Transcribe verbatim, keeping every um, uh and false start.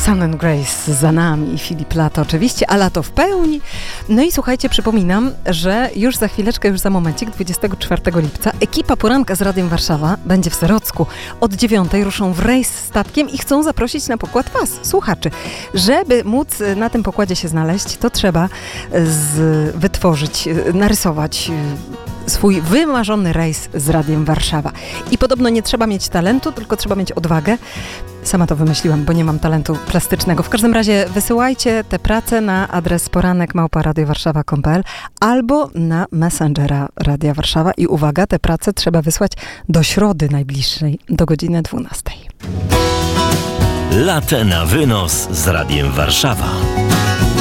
Sun and Grace za nami i Filip Lato oczywiście, a lato w pełni. No i słuchajcie, przypominam, że już za chwileczkę, już za momencik, dwudziestego czwartego lipca ekipa Poranka z Radiem Warszawa będzie w Serocku. Od dziewiątej ruszą w rejs statkiem i chcą zaprosić na pokład was, słuchaczy. Żeby móc na tym pokładzie się znaleźć, to trzeba z, wytworzyć, narysować swój wymarzony rejs z Radiem Warszawa. I podobno nie trzeba mieć talentu, tylko trzeba mieć odwagę. Sama to wymyśliłam, bo nie mam talentu plastycznego. W każdym razie wysyłajcie te prace na adres poranek małpa radio warszawa kropka com kropka pe el albo na Messengera Radia Warszawa. I uwaga, te prace trzeba wysłać do środy najbliższej, do godziny dwunastej. Latę na wynos z Radiem Warszawa.